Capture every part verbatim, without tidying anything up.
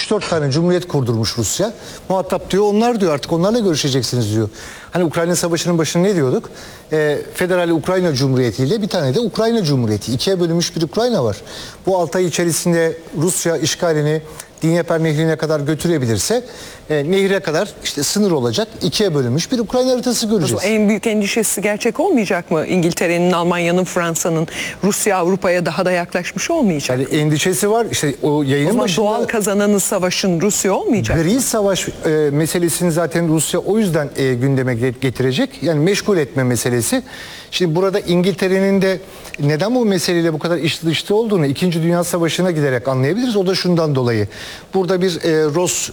üç dört tane cumhuriyet kurdurmuş Rusya. Muhatap diyor, onlar diyor artık onlarla görüşeceksiniz diyor. Hani Ukrayna Savaşı'nın başında ne diyorduk? E, Federal Ukrayna Cumhuriyeti ile bir tane de Ukrayna Cumhuriyeti. İkiye bölünmüş bir Ukrayna var. Bu altı ay içerisinde Rusya işgalini Dnieper Nehri'ne kadar götürebilirse e, nehre kadar işte sınır olacak. İkiye bölünmüş bir Ukrayna haritası göreceğiz. En büyük endişesi gerçek olmayacak mı? İngiltere'nin, Almanya'nın, Fransa'nın, Rusya Avrupa'ya daha da yaklaşmış olmayacak. Yani endişesi var. İşte o yayının O zaman başında doğal kazananı savaşın Rusya olmayacak. Gri savaş e, meselesini zaten Rusya o yüzden e, gündeme getirecek. Yani meşgul etme meselesi. Şimdi burada İngiltere'nin de neden bu meseleyle bu kadar içli dışlı olduğunu İkinci Dünya Savaşı'na giderek anlayabiliriz. O da şundan dolayı. Burada bir e, Ros e,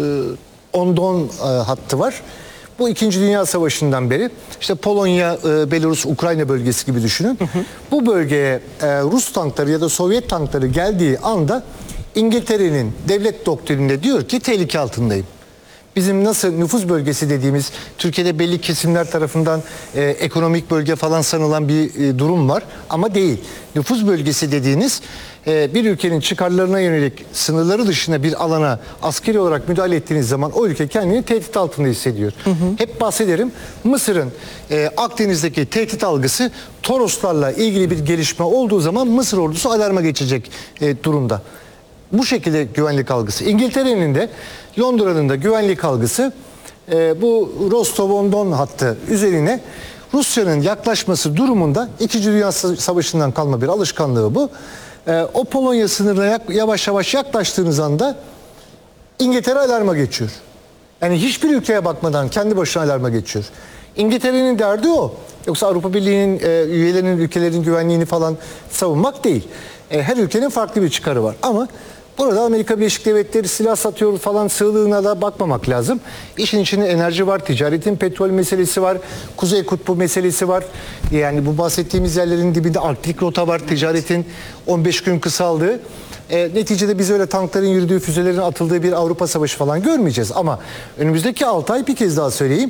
Ondon e, hattı var. Bu İkinci Dünya Savaşı'ndan beri işte Polonya, e, Belarus, Ukrayna bölgesi gibi düşünün. Hı hı. Bu bölgeye e, Rus tankları ya da Sovyet tankları geldiği anda İngiltere'nin devlet doktrininde diyor ki tehlike altındayım. Bizim nasıl nüfuz bölgesi dediğimiz Türkiye'de belli kesimler tarafından e, ekonomik bölge falan sanılan bir e, durum var ama değil. Nüfuz bölgesi dediğiniz e, bir ülkenin çıkarlarına yönelik sınırları dışında bir alana askeri olarak müdahale ettiğiniz zaman o ülke kendini tehdit altında hissediyor. Hı hı. Hep bahsederim, Mısır'ın e, Akdeniz'deki tehdit algısı Toroslarla ilgili bir gelişme olduğu zaman Mısır ordusu alarma geçecek e, durumda. Bu şekilde güvenlik algısı. İngiltere'nin de Londra'nın da güvenlik algısı e, bu Rostov-on-Don hattı üzerine Rusya'nın yaklaşması durumunda İkinci Dünya Savaşı'ndan kalma bir alışkanlığı bu. E, o Polonya sınırına yavaş yavaş yaklaştığınız anda İngiltere alarma geçiyor. Yani hiçbir ülkeye bakmadan kendi başına alarma geçiyor. İngiltere'nin derdi o. Yoksa Avrupa Birliği'nin e, üyelerinin, ülkelerin güvenliğini falan savunmak değil. E, her ülkenin farklı bir çıkarı var ama burada Amerika Birleşik Devletleri silah satıyor falan sığlığına da bakmamak lazım. İşin içinde enerji var, ticaretin petrol meselesi var, Kuzey Kutbu meselesi var. Yani bu bahsettiğimiz yerlerin dibinde Arktik rota var, ticaretin on beş gün kısaldığı. E, neticede biz öyle tankların yürüdüğü, füzelerin atıldığı bir Avrupa Savaşı falan görmeyeceğiz. Ama önümüzdeki altı ay bir kez daha söyleyeyim.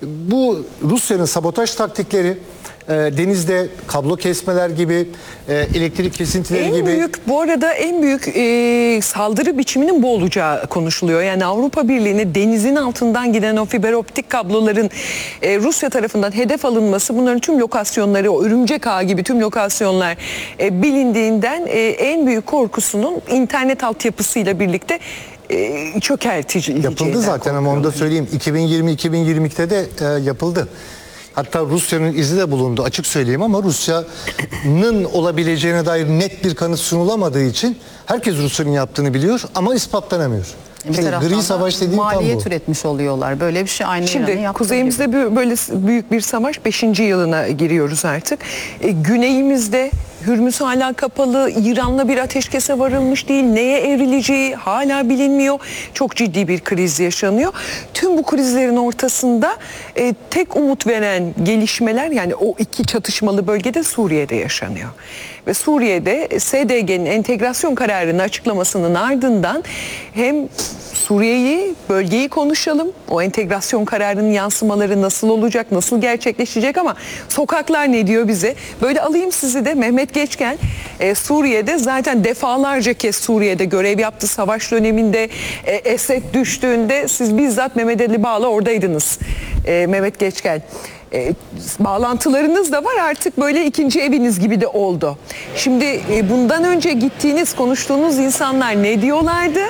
Bu Rusya'nın sabotaj taktikleri, e, denizde kablo kesmeler gibi, e, elektrik kesintileri en gibi. Büyük, bu arada en büyük e, saldırı biçiminin bu olacağı konuşuluyor. Yani Avrupa Birliği'ne denizin altından giden o fiber optik kabloların e, Rusya tarafından hedef alınması, bunların tüm lokasyonları, o örümcek ağı gibi tüm lokasyonlar e, bilindiğinden e, en büyük korkusunun internet altyapısıyla birlikte e, çökertici. Yapıldı zaten ama onu da söyleyeyim. iki bin yirmi iki bin yirmi ikide de e, yapıldı. Hatta Rusya'nın izi de bulundu, açık söyleyeyim, ama Rusya'nın olabileceğine dair net bir kanıt sunulamadığı için herkes Rusya'nın yaptığını biliyor ama ispatlanamıyor. Bir İşte taraftan gri savaş dediğim tam bu. maliyet üretmiş oluyorlar. Böyle bir şey aynı Şimdi kuzeyimizde bir, böyle büyük bir savaş, beşinci yılına giriyoruz artık. E, güneyimizde Hürmüz hala kapalı, İran'la bir ateşkese varılmış değil. Neye evrileceği hala bilinmiyor. Çok ciddi bir kriz yaşanıyor. Tüm bu krizlerin ortasında e, tek umut veren gelişmeler, yani o iki çatışmalı bölgede Suriye'de yaşanıyor. Ve Suriye'de S D G'nin entegrasyon kararını açıklamasının ardından hem Suriye'yi, bölgeyi konuşalım. O entegrasyon kararının yansımaları nasıl olacak, nasıl gerçekleşecek, ama sokaklar ne diyor bize? Böyle alayım sizi de, Mehmet Geçken e, Suriye'de zaten defalarca kez Suriye'de görev yaptı. Savaş döneminde e, Esed düştüğünde siz bizzat Mehmet Ali Bağ'la oradaydınız. E, Mehmet Geçken. E, bağlantılarınız da var, artık böyle ikinci eviniz gibi de oldu. Şimdi e, bundan önce gittiğiniz, konuştuğunuz insanlar ne diyorlardı?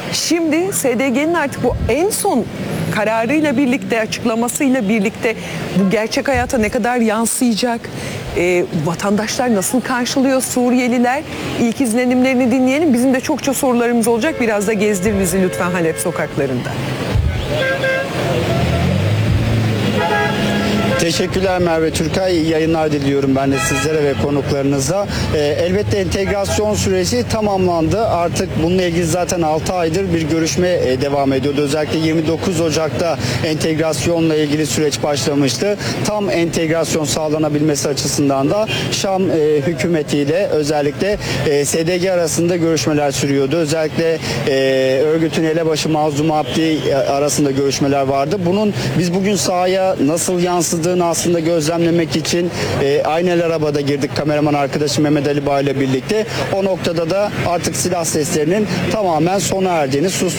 Şimdi S D G'nin artık bu en son kararıyla birlikte, açıklamasıyla birlikte bu gerçek hayata ne kadar yansıyacak? E, vatandaşlar nasıl karşılıyor, Suriyeliler? İlk izlenimlerini dinleyelim. Bizim de çokça sorularımız olacak. Biraz da gezdir bizi lütfen Halep sokaklarında. Teşekkürler Merve Türkay. İyi yayınlar diliyorum ben de sizlere ve konuklarınıza. Ee, elbette entegrasyon süreci tamamlandı. Artık bununla ilgili zaten altı aydır bir görüşme e, devam ediyordu. Özellikle yirmi dokuz Ocak'ta entegrasyonla ilgili süreç başlamıştı. Tam entegrasyon sağlanabilmesi açısından da Şam e, hükümetiyle özellikle e, S D G arasında görüşmeler sürüyordu. Özellikle e, örgütün elebaşı Mazlum Abdi arasında görüşmeler vardı. Bunun biz bugün sahaya nasıl yansıdığını aslında gözlemlemek için e, Aynel Araba'da girdik, kameraman arkadaşım Mehmet Ali Bağ ile birlikte. O noktada da artık silah seslerinin tamamen sona erdiğini, sus